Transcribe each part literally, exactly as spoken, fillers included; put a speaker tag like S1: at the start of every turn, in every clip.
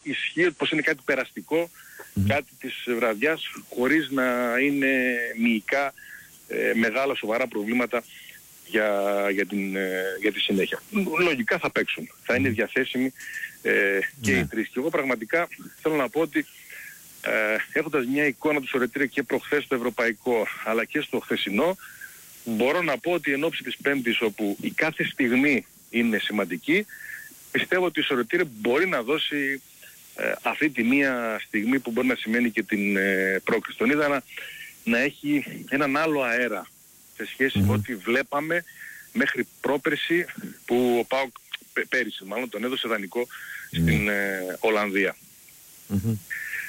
S1: ισχύει πως είναι κάτι περαστικό, mm. κάτι της βραδιάς, χωρίς να είναι μυϊκά ε, μεγάλα σοβαρά προβλήματα για, για, την, ε, για τη συνέχεια. Λογικά θα παίξουν, θα είναι διαθέσιμοι ε, και mm. οι τρεις. Και εγώ πραγματικά θέλω να πω ότι ε, έχοντας μια εικόνα του Σωρετήρε και προχθές στο ευρωπαϊκό αλλά και στο χθεσινό, μπορώ να πω ότι εν ώψη της Πέμπτης, όπου η κάθε στιγμή είναι σημαντική, πιστεύω ότι η Σωρετήρε μπορεί να δώσει ε, αυτή τη μία στιγμή που μπορεί να σημαίνει και την ε, πρόκριση. Τον είδα να, να έχει έναν άλλο αέρα σε σχέση mm-hmm. με ό,τι βλέπαμε μέχρι πρόπερση, που ο ΠΑΟΚ πέ, πέρυσι μάλλον τον έδωσε δανεικό mm-hmm. στην ε, Ολλανδία. Mm-hmm.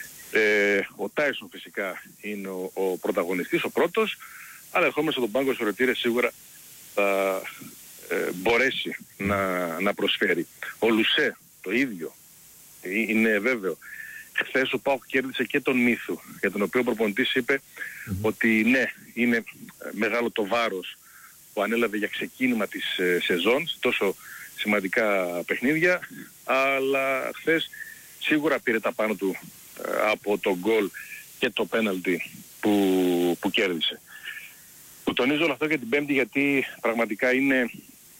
S1: Ε, ο Τάισον φυσικά είναι ο, ο πρωταγωνιστής, ο πρώτος, αλλά ερχόμενος στον πάγκο Σωρετήρε σίγουρα θα ε, μπορέσει να, να προσφέρει. Ο Λουσέ το ίδιο, είναι βέβαιο. Χθες ο ΠΑΟΚ κέρδισε και τον Μύθου, για τον οποίο ο προπονητής είπε mm-hmm. ότι ναι, είναι μεγάλο το βάρος που ανέλαβε για ξεκίνημα της ε, σεζόν, τόσο σημαντικά παιχνίδια, αλλά χθες σίγουρα πήρε τα πάνω του ε, από το γκολ και το πέναλτι που, που κέρδισε. Το τονίζω όλο αυτό για την Πέμπτη, γιατί πραγματικά είναι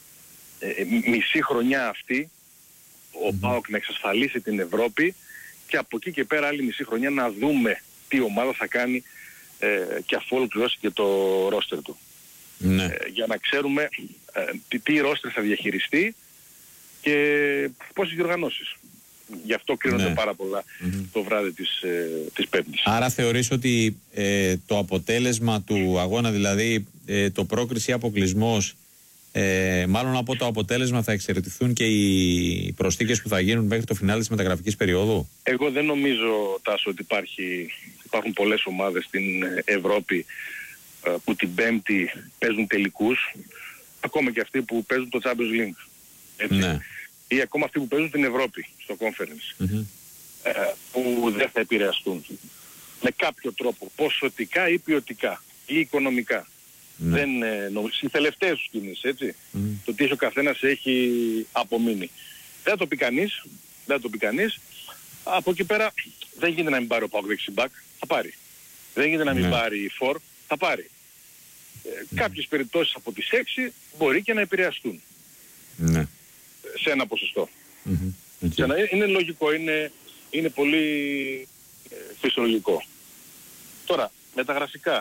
S1: ε, μισή χρονιά αυτή ο mm-hmm. ΠΑΟΚ να εξασφαλίσει την Ευρώπη, και από εκεί και πέρα άλλη μισή χρονιά να δούμε τι ομάδα θα κάνει ε, και αφού ολοκληρώσει και το ρόστερ του. Ναι. Ε, για να ξέρουμε ε, τι, τι ρόστερ θα διαχειριστεί και πόσες διοργανώσεις. Γι' αυτό κρίνονται ναι. πάρα πολλά mm-hmm. το βράδυ της, ε, της Πέμπτης. Άρα θεωρείς ότι ε, το αποτέλεσμα του αγώνα, δηλαδή ε, το πρόκριση αποκλεισμός, ε, μάλλον από το αποτέλεσμα θα εξαιρετηθούν και οι προσθήκες που θα γίνουν μέχρι το φινάλε της μεταγραφικής περίοδου? Εγώ δεν νομίζω, Τάσο, ότι υπάρχει, υπάρχουν πολλές ομάδες στην Ευρώπη ε, που την Πέμπτη παίζουν τελικούς, ακόμα και αυτοί που παίζουν το Champions League. Έτσι. Ναι. Ή ακόμα αυτοί που παίζουν την Ευρώπη στο Conference, mm-hmm. ε, που δεν θα επηρεαστούν με κάποιο τρόπο, ποσοτικά ή ποιοτικά ή οικονομικά. Ναι. Δεν, ε, νομίζω, οι τελευταίες τους κινήσεις, έτσι, mm. το τι ο καθένας έχει απομείνει. Δεν θα το πει κανείς, δεν θα το πει κανείς. Από εκεί πέρα δεν γίνεται να μην πάρει ο ΠΑΟΚ δεξιμπάκ, θα πάρει. Δεν γίνεται να μην ναι. πάρει η φορ, θα πάρει. Ε, ναι. Κάποιες περιπτώσεις από τις έξι μπορεί και να επηρεαστούν. Ναι. Σε ένα ποσοστό. Mm-hmm. Okay. Σε ένα, είναι λογικό, είναι, είναι πολύ ε, φυσιολογικό. Τώρα, μεταγραφικά.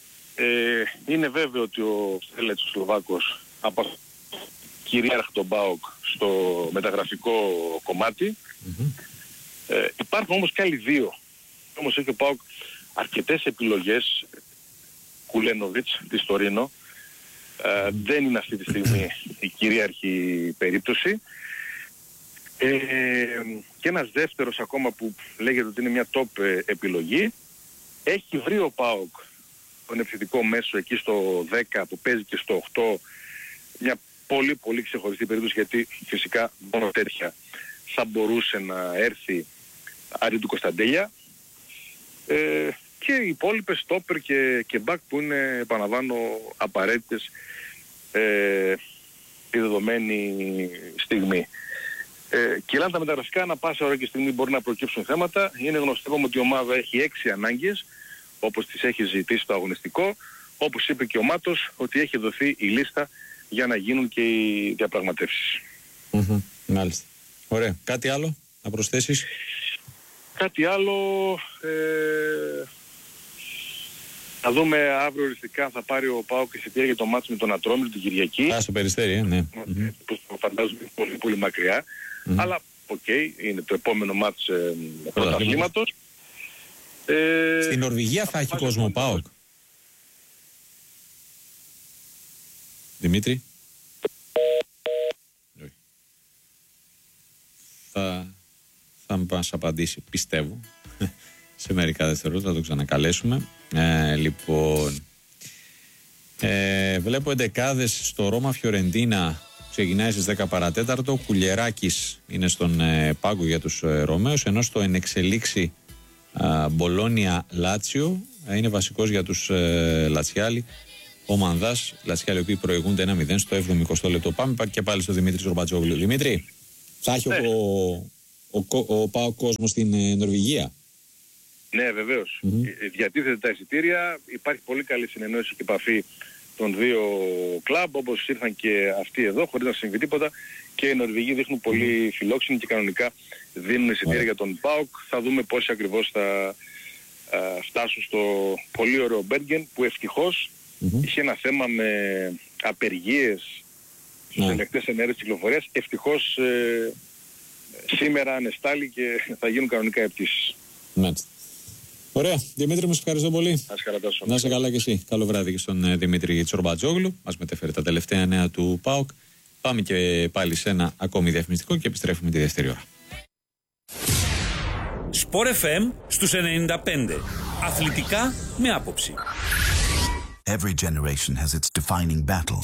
S1: Ε, είναι βέβαιο ότι ο Στέλετς ο Σλοβάκος από κυρίαρχο τον ΠΑΟΚ στο μεταγραφικό κομμάτι. Mm-hmm. Ε, υπάρχουν όμως και άλλοι δύο. Όμως έχει ο ΠΑΟΚ αρκετές επιλογές. Κουλένοβιτς της Τωρίνο. Ε, δεν είναι αυτή τη στιγμή η κυρίαρχη περίπτωση. Ε, και ένας δεύτερος ακόμα που λέγεται ότι είναι μια top επιλογή. Έχει βρει ο ΠΑΟΚ τον επιθετικό μέσο εκεί στο δέκα που παίζει και στο οκτώ, μια πολύ πολύ ξεχωριστή περίπτωση, γιατί φυσικά μόνο τέτοια θα μπορούσε να έρθει αντί του Κωνσταντέλια, ε, και οι υπόλοιπες στόπερ και, και back που είναι, επαναλαμβάνω, απαραίτητες ε, τη δεδομένη στιγμή. Ε, και λένε τα μεταγραφικά, ανά πάσα ώρα και στιγμή μπορεί να προκύψουν θέματα. Είναι γνωστό ότι η ομάδα έχει έξι ανάγκες, όπως τις έχει ζητήσει το αγωνιστικό, όπως είπε και ο Μάτος, ότι έχει δοθεί η λίστα για να γίνουν και οι διαπραγματεύσεις. Mm-hmm. Μάλιστα. Ωραία. Κάτι άλλο να προσθέσεις? Κάτι άλλο... Ε... Θα δούμε αύριο οριστικά θα πάρει ο ΠΑΟΚ εισιτήρια για το μάτς με τον Ατρόμητο την Κυριακή. Α, στο Περιστέρι, ε, ναι. Mm-hmm. Που φαντάζομαι πολύ πολύ μακριά. Mm-hmm. Αλλά, οκ, okay, είναι το επόμενο μάτς ε, πρωταθλήματος. Ε, Στην Νορβηγία θα, θα έχει κόσμο ο ΠΑΟΚ. Δημήτρη. Θα, θα μας απαντήσει, πιστεύω. Σε μερικά δευτερόλεπτα θα το ξανακαλέσουμε. Ε, λοιπόν, ε, βλέπω εντεκάδες στο Ρώμα Φιωρεντίνα. Ξεκινάει στις δέκα παρατέταρτο. Κουλιεράκης είναι στον ε, πάγκο για τους ε, Ρωμαίους, ενώ στο ενεξελίξη Μπολόνια Λάτσιο είναι βασικός για τους ε, Λατσιάλοι. Ο Μανδάς, Λατσιάλοι, οι οποίοι προηγούνται ένα μηδέν στο εβδομηκοστό λεπτό. Πάμε και πάλι στο Δημήτρη Ζορμπατζόγλου. Δημήτρη, θα έχει ναι. ο,
S2: ο, ο ΠΑΟΚ Κόσμο στην ε, Νορβηγία.
S1: Ναι, βεβαίως.
S2: Mm-hmm.
S1: Διατίθεται τα εισιτήρια, υπάρχει πολύ καλή συνεννόηση και επαφή των δύο κλαμπ, όπως ήρθαν και αυτοί εδώ, χωρίς να συμβεί τίποτα, και οι Νορβηγοί δείχνουν πολύ φιλόξενοι και κανονικά δίνουν εισιτήρια yeah. για τον ΠΑΟΚ. Θα δούμε πόσοι ακριβώς θα α, φτάσουν στο πολύ ωραίο Μπέργκεν, που ευτυχώς mm-hmm. είχε ένα θέμα με απεργίες στους yeah. ελεκτές ενέργειας κυκλοφορίας. Ευτυχώς ε, σήμερα ανεστάλλει και θα γίνουν κανονικά επτήσεις.
S2: Μάλιστα. Ωραία. Δημήτρη, μου σε ευχαριστώ πολύ.
S1: Να
S2: είσαι καλά και εσύ. Καλό βράδυ και στον uh, Δημήτρη Τσορμπατζόγλου. Μας μετέφερε τα τελευταία νέα του ΠΑΟΚ. Πάμε και πάλι σε ένα ακόμη διαφημιστικό και επιστρέφουμε τη δεύτερη ώρα.
S3: Σπορ εφ εμ στους ενενήντα πέντε. Αθλητικά με άποψη.
S4: Every generation has its defining battle.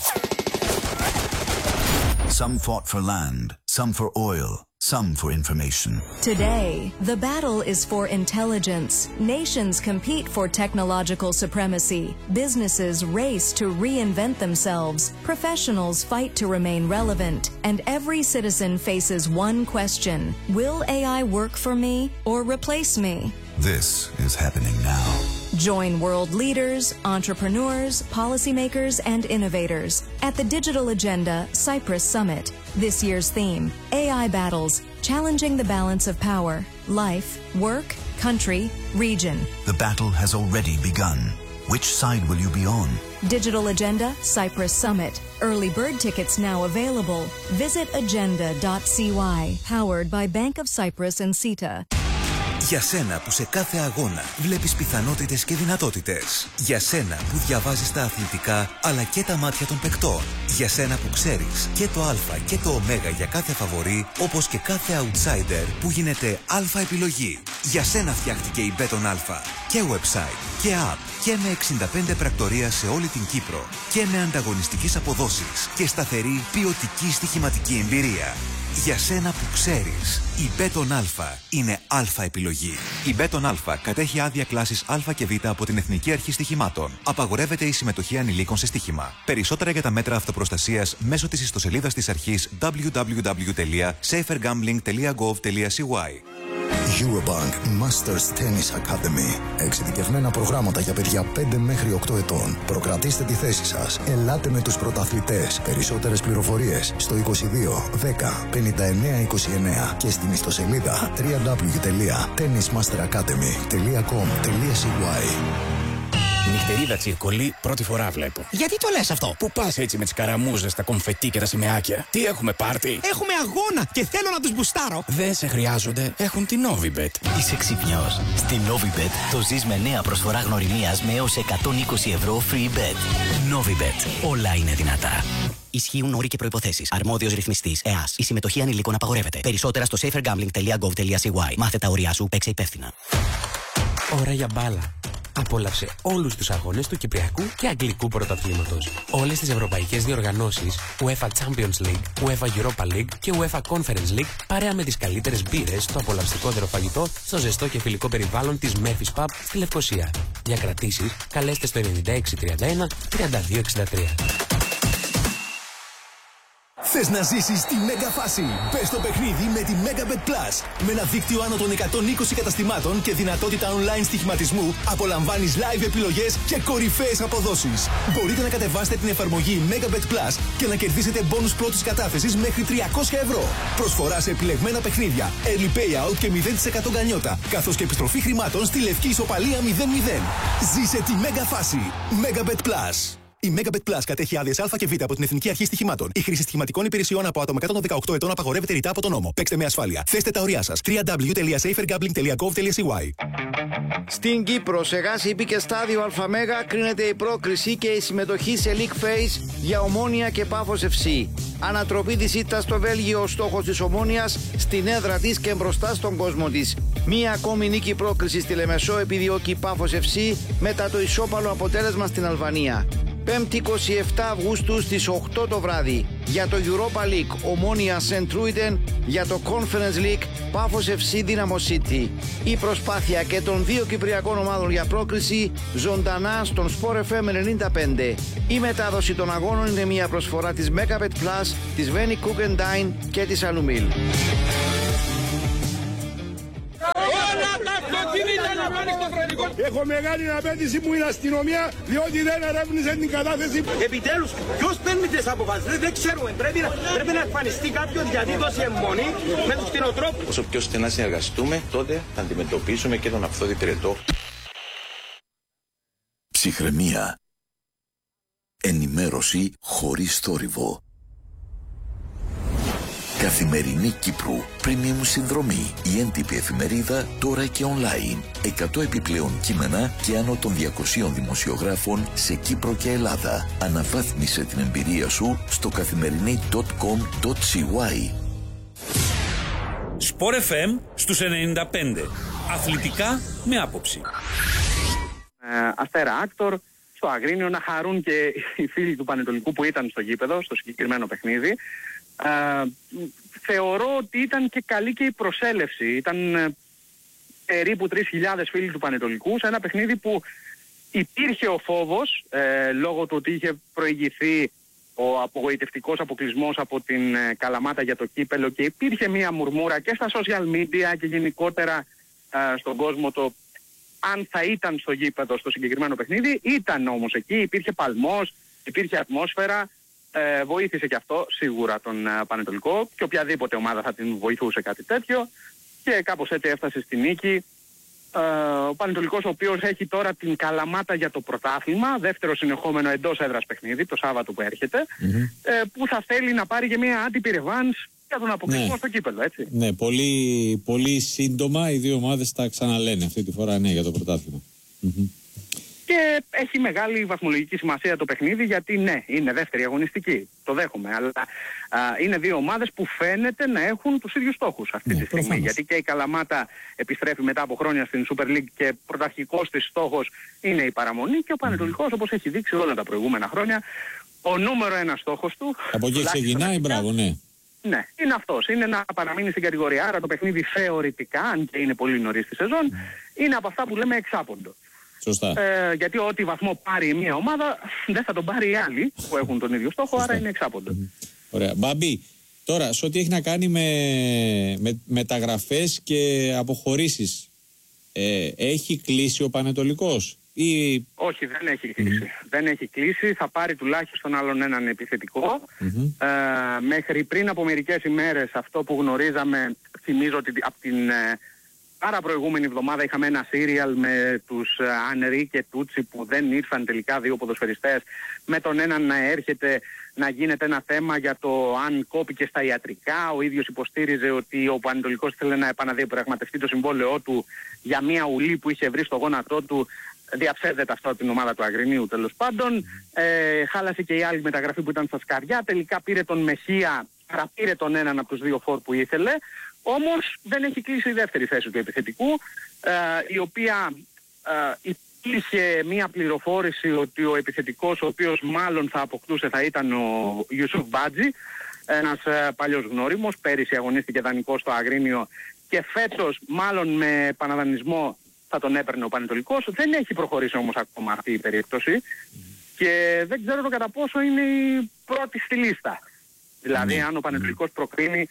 S4: Some fought for land, some for oil, some for information.
S5: Today, the battle is for intelligence. Nations compete for technological supremacy. Businesses race to reinvent themselves. Professionals fight to remain relevant. And every citizen faces one question: will A I work for me or replace me?
S4: This is happening now.
S5: Join world leaders, entrepreneurs, policymakers, and innovators at the Digital Agenda Cyprus Summit. This year's theme, A I Battles, Challenging the Balance of Power, Life, Work, Country, Region.
S4: The battle has already begun. Which side will you be on?
S5: Digital Agenda Cyprus Summit. Early bird tickets now available. Visit agenda dot c y. Powered by Bank of Cyprus and CETA.
S6: Για σένα που σε κάθε αγώνα βλέπεις πιθανότητες και δυνατότητες. Για σένα που διαβάζεις τα αθλητικά αλλά και τα μάτια των παικτών. Για σένα που ξέρεις και το α και το ω για κάθε φαβορί, όπως και κάθε outsider που γίνεται α επιλογή. Για σένα φτιάχτηκε η Μπέτον Α. Και website και app και με εξήντα πέντε πρακτορία σε όλη την Κύπρο. Και με ανταγωνιστικές αποδόσεις και σταθερή ποιοτική στοιχηματική εμπειρία. Για σένα που ξέρεις, η Μπέτον Α είναι α επιλογή. Η Μπέτον Α κατέχει άδεια κλάσης Α και Β από την Εθνική Αρχή Στοιχημάτων. Απαγορεύεται η συμμετοχή ανηλίκων σε στοίχημα. Περισσότερα για τα μέτρα αυτοπροστασίας μέσω της ιστοσελίδας της αρχής double-u double-u double-u τελεία safer gambling τελεία gov τελεία c y.
S7: Eurobank Masters Tennis Academy. Εξειδικευμένα προγράμματα για παιδιά πέντε μέχρι οκτώ ετών. Προκρατήστε τη θέση σας. Ελάτε με τους πρωταθλητές. Περισσότερες πληροφορίες στο είκοσι δύο δέκα πενήντα εννέα είκοσι εννέα και στην ιστοσελίδα double-u double-u double-u τελεία tennis master academy τελεία com τελεία c y.
S8: Νυχτερίδα τσιρκολί, πρώτη φορά βλέπω.
S9: Γιατί το λες αυτό?
S8: Πού πας έτσι με τις καραμούζες, τα κομφετί και τα σημαίακια? Τι έχουμε πάρτι?
S9: Έχουμε αγώνα και θέλω να τους μπουστάρω.
S8: Δεν σε χρειάζονται, έχουν την Novibet.
S10: Είσαι ξυπνιός. Στη Novibet το ζεις με νέα προσφορά γνωριμίας με έως εκατόν είκοσι ευρώ free bet. Novibet. Όλα είναι δυνατά. Ισχύουν όροι και προϋποθέσεις. Αρμόδιος ρυθμιστής ΕΑΣ. Η συμμετοχή ανηλίκων απαγορεύεται. Περισσότερα στο safer gambling τελεία gov τελεία c y. Μάθε τα όρια σου, παίξε υπεύθυνα.
S11: Ώρα για μπάλα. Απόλαυσε όλους τους αγώνες του Κυπριακού και Αγγλικού Πρωταθλήματος. Όλες τις ευρωπαϊκές διοργανώσεις, UEFA Champions League, UEFA Europa League και UEFA Conference League, παρέα με τις καλύτερες μπύρες, το απολαυστικότερο φαγητό, στο ζεστό και φιλικό περιβάλλον της Memphis Pub στη Λευκοσία. Για κρατήσεις, καλέστε στο ενενήντα έξι τριάντα ένα τριάντα δύο εξήντα τρία.
S12: Θες να ζήσεις τη μέγα φάση? Μπες στο παιχνίδι με τη Megabet Plus. Με ένα δίκτυο άνω των εκατόν είκοσι καταστημάτων και δυνατότητα online στοιχηματισμού, απολαμβάνεις live επιλογές και κορυφαίες αποδόσεις. Μπορείτε να κατεβάσετε την εφαρμογή Megabet Plus και να κερδίσετε μπόνους πρώτης κατάθεσης μέχρι τριακόσια ευρώ. Προσφορά σε επιλεγμένα παιχνίδια, early payout και μηδέν τοις εκατό γκανιότα, καθώς και επιστροφή χρημάτων στη λευκή ισοπαλία μηδέν μηδέν. Ζήσε τη μέγα φάση. Megabet Plus. Η Megabet Plus κατέχει άδειες Α και Β από την Εθνική Αρχή Στοιχημάτων. Η χρήση στοιχηματικών υπηρεσιών από άτομα κάτω των δεκαοκτώ ετών απαγορεύεται ρητά από τον νόμο. Παίξτε με ασφάλεια. Θέστε τα ωριά σας. double-u double-u double-u τελεία safer gambling τελεία gov τελεία c y.
S13: Στην Κύπρο, σε γάση και στάδιο ΑΜΕΓΑ, κρίνεται η πρόκριση και η συμμετοχή σε League Phase για Ομόνοια και Πάφος εφ σι. Ανατροπή της ήττας στο Βέλγιο, ο στόχος της Ομόνοιας, στην έδρα της και μπροστά στον κόσμο της. Μία ακόμη νίκη πρόκριση στη Λεμεσό επιδιώκει η Πάφος εφ σι μετά το ισόπαλο αποτέλεσμα στην Αλβανία. Πέμπτη εικοστή εβδόμη Αυγούστου στις οκτώ το βράδυ. Για το Europa League, Ομόνοια Σεντ Τρούιτεν. Για το Conference League, Πάφος εφ σι Dynamo City. Η προσπάθεια και των δύο κυπριακών ομάδων για πρόκριση ζωντανά στον Sport εφ εμ ενενήντα πέντε. Η μετάδοση των αγώνων είναι μια προσφορά της Megabet Plus, της Veni Cook and Dine και της Alumil.
S14: Έχω μεγάλη απέτηση που είναι αστυνομία, διότι δεν ερεύνησε την κατάθεση.
S15: Επιτέλους, ποιος παίρνει τις αποφάσεις, δεν ξέρουμε. Πρέπει να, πρέπει να εμφανιστεί κάποιος γιατί δώσει αιμονή με τους κτηνοτρόφους.
S16: Όσο πιο στενά συνεργαστούμε, τότε θα αντιμετωπίσουμε και τον αυθόδη πυρετό.
S4: Ψυχραιμία. Ενημέρωση χωρίς θόρυβο. Καθημερινή Κύπρου. Premium συνδρομή. Η έντυπη εφημερίδα τώρα και online. εκατό επιπλέον κείμενα και άνω των διακοσίων δημοσιογράφων σε Κύπρο και Ελλάδα. Αναβάθμισε την εμπειρία σου στο καθημερινή τελεία κομ τελεία σι γουάι.
S3: Σπορ εφ εμ στους ενενήντα πέντε. Αθλητικά με άποψη.
S1: Ε, Αστέρα Άκτορ, στο Αγρίνιο, να χαρούν και οι φίλοι του Πανετολικού που ήταν στο γήπεδο, στο συγκεκριμένο παιχνίδι. Ε, θεωρώ ότι ήταν και καλή και η προσέλευση. Ήταν ε, περίπου τρεις χιλιάδες φίλοι του Πανετολικού σε ένα παιχνίδι που υπήρχε ο φόβος ε, λόγω του ότι είχε προηγηθεί ο απογοητευτικός αποκλεισμός από την ε, Καλαμάτα για το κύπελο και υπήρχε μία μουρμούρα και στα social media και γενικότερα ε, στον κόσμο το αν θα ήταν στο γήπεδο στο συγκεκριμένο παιχνίδι. Ήταν όμως εκεί, υπήρχε παλμός, υπήρχε ατμόσφαιρα. Ε, βοήθησε και αυτό σίγουρα τον uh, Πανετολικό και οποιαδήποτε ομάδα θα την βοηθούσε κάτι τέτοιο και κάπως έτσι έφτασε στη νίκη. Ε, ο Πανετολικός, ο οποίος έχει τώρα την Καλαμάτα για το πρωτάθλημα, δεύτερο συνεχόμενο εντός έδρας παιχνίδι το Σάββατο που έρχεται, mm-hmm. ε, που θα θέλει να πάρει και μια άτυπη ρεβάνς για τον αποκλεισμό ναι. στο κύπελλο, έτσι.
S2: Ναι, πολύ, πολύ σύντομα οι δύο ομάδες τα ξαναλένε αυτή τη φορά, ναι, για το πρωτάθλημα. Mm-hmm.
S1: Και έχει μεγάλη βαθμολογική σημασία το παιχνίδι γιατί ναι, είναι δεύτερη αγωνιστική, το δέχομαι, αλλά α, είναι δύο ομάδες που φαίνεται να έχουν τους ίδιους στόχους αυτή ναι, τη στιγμή. Προφανώς. Γιατί και η Καλαμάτα επιστρέφει μετά από χρόνια στην Super League και πρωταρχικός της στόχος είναι η παραμονή και ο Πανετολικός, όπως έχει δείξει όλα τα προηγούμενα χρόνια, ο νούμερο ένα στόχος του...
S2: Από εκεί ξεκινάει, μπράβο, ναι.
S1: Ναι, είναι αυτός. Είναι να παραμείνει στην κατηγορία. Άρα το παιχνίδι θεωρητικά, αν και είναι πολύ νωρίς στη σεζόν, mm. είναι από αυτά που λέμε εξάποντο.
S2: Σωστά.
S1: Ε, γιατί ό,τι βαθμό πάρει μια ομάδα δεν θα τον πάρει οι άλλοι που έχουν τον ίδιο στόχο, Σωστά. άρα είναι εξάποντο. Mm-hmm.
S2: Ωραία. Μπαμπή, τώρα σε ό,τι έχει να κάνει με, με μεταγραφές και αποχωρήσεις, ε, έχει κλείσει ο Πανετολικός ή...
S1: Όχι, δεν έχει κλείσει. Mm-hmm. Δεν έχει κλείσει. Θα πάρει τουλάχιστον άλλον έναν επιθετικό. Mm-hmm. Ε, μέχρι πριν από μερικές ημέρες αυτό που γνωρίζαμε, θυμίζω ότι από την... Ε, Άρα προηγούμενη εβδομάδα είχαμε ένα σύριαλ με τους Ανρί και Τούτσι που δεν ήρθαν τελικά, δύο ποδοσφαιριστές, με τον έναν να έρχεται να γίνεται ένα θέμα για το αν κόπηκε στα ιατρικά. Ο ίδιος υποστήριζε ότι ο Πανετολικός ήθελε να επαναδιαπραγματευτεί το συμβόλαιό του για μια ουλή που είχε βρει στο γόνατό του. Διαψεύδεται αυτό από την ομάδα του Αγρινίου τέλος πάντων. Ε, χάλασε και η άλλη μεταγραφή που ήταν στα σκαριά. Τελικά πήρε τον Μεσσία, πήρε τον έναν από τους δύο φορ που ήθελε. Όμως δεν έχει κλείσει η δεύτερη θέση του επιθετικού, ε, η οποία ε, υπήρχε μια πληροφόρηση ότι ο επιθετικός ο οποίος μάλλον θα αποκτούσε θα ήταν ο Ιουσούφ Μπάτζη, ένας ε, παλιός γνώριμος, πέρυσι αγωνίστηκε δανεικός στο Αγρίνιο και φέτος μάλλον με επαναδανισμό θα τον έπαιρνε ο Πανετολικός. Δεν έχει προχωρήσει όμως ακόμα αυτή η περίπτωση και δεν ξέρω κατά πόσο είναι η πρώτη στη λίστα. Δηλαδή αν ο Πανετολικός προκρίνει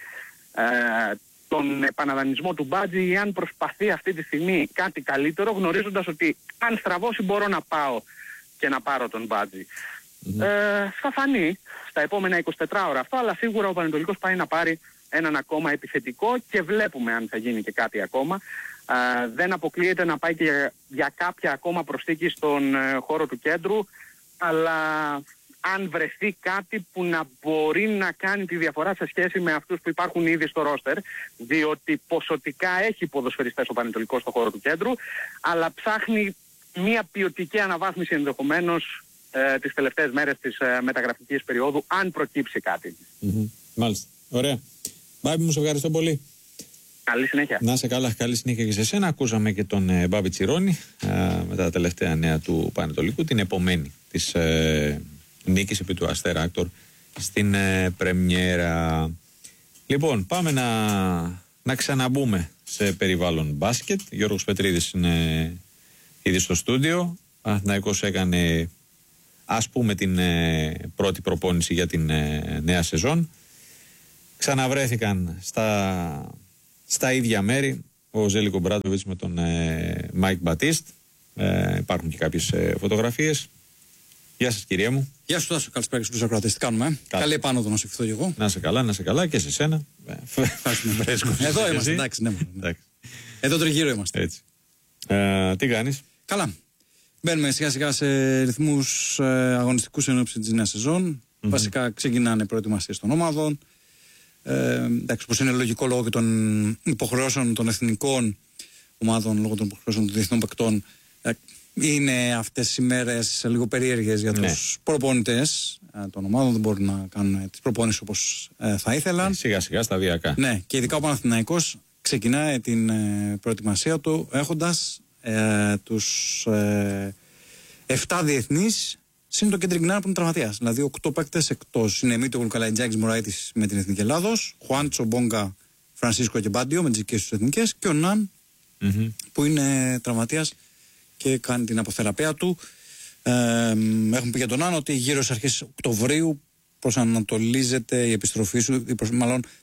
S1: ε, τον επαναδανισμό του Μπάτζη ή αν προσπαθεί αυτή τη στιγμή κάτι καλύτερο, γνωρίζοντας ότι αν στραβώσει μπορώ να πάω και να πάρω τον Μπάτζη. Mm-hmm. Ε, θα φανεί στα επόμενα εικοσιτέσσερις ώρα αυτό, αλλά σίγουρα ο Πανετολικός πάει να πάρει έναν ακόμα επιθετικό και βλέπουμε αν θα γίνει και κάτι ακόμα. Ε, δεν αποκλείεται να πάει και για, για κάποια ακόμα προσθήκη στον ε, χώρο του κέντρου, αλλά αν βρεθεί κάτι που να μπορεί να κάνει τη διαφορά σε σχέση με αυτούς που υπάρχουν ήδη στο ρόστερ, διότι ποσοτικά έχει ποδοσφαιριστές ο Πανετολικός στο χώρο του κέντρου, αλλά ψάχνει μια ποιοτική αναβάθμιση ενδεχομένως ε, τις τελευταίες μέρες της ε, μεταγραφικής περίοδου, αν προκύψει κάτι.
S2: Mm-hmm. Μάλιστα. Ωραία. Μπάμπη, μου σε ευχαριστώ πολύ.
S1: Καλή συνέχεια.
S2: Να είσαι καλά, καλή συνέχεια και σε εσένα. Ακούσαμε και τον ε, Μπάμπη Τσιρόνη ε, με τα τελευταία νέα του Πανετολικού, την επομένη της ε, νίκης επί του Αστέρα Άκτορ στην ε, πρεμιέρα. Λοιπόν, πάμε να, να ξαναμπούμε σε περιβάλλον μπάσκετ. Γιώργος Πετρίδης είναι ήδη στο στούντιο. Ο Παναθηναϊκός έκανε, ας πούμε, την ε, πρώτη προπόνηση για την ε, νέα σεζόν. Ξαναβρέθηκαν στα, στα ίδια μέρη ο Ζέλικο Μπράντοβιτς με τον Μάικ Μπατίστ. Ε, υπάρχουν και κάποιες ε, φωτογραφίες. Γεια σας, κυρία μου.
S17: Γεια σου, Τάσο. Καλησπέρα στους ακροατές. Τι κάνουμε. Ε? Καλή επάνωδο να σε ευχηθώ και εγώ.
S2: Να σε καλά, να σε καλά και σε σένα.
S17: Εδώ είμαστε, εντάξει, ναι, ναι. εντάξει. Εδώ τριγύρω είμαστε.
S2: Έτσι. Ε, τι κάνεις?
S17: Καλά. Μπαίνουμε σιγά σιγά σε ρυθμούς ε, αγωνιστικούς εν ώψη της νέας σεζόν. Mm-hmm. Βασικά ξεκινάνε προετοιμασίες των ομάδων. Ε, εντάξει, όπως είναι λογικό λόγω και των υποχρεώσεων των εθνικών ομάδων, λόγω των υποχρεώσεων των διεθνών παικτών, ε, είναι αυτές οι μέρες λίγο περίεργες για ναι. τους προπονητές ε, των ομάδων. Δεν μπορούν να κάνουν τις προπόνησεις όπως ε, θα ήθελαν. Ε,
S2: σιγά σιγά σταδιακά.
S17: Ναι, και ειδικά ο Παναθηναϊκός ξεκινάει την ε, προετοιμασία του έχοντας ε, τους ε, εφτά διεθνείς συν το Κέντρικ Νάρ που είναι τραυματίας. Δηλαδή οκτώ παίκτες εκτός. Είναι Μίτογλου, Καλαϊτζάκης, Μωραΐτης με την Εθνική Ελλάδος, Χουάντσο, Μπόγκα, Φρανσίσκο και Μπάντιο με τις δικές τους εθνικές και ο Ναν mm-hmm. που είναι τραυματίας και κάνει την αποθεραπεία του. Ε, έχουμε πει για τον Ναν ότι γύρω στις αρχές Οκτωβρίου προσανατολίζεται η επιστροφή σου, μάλλον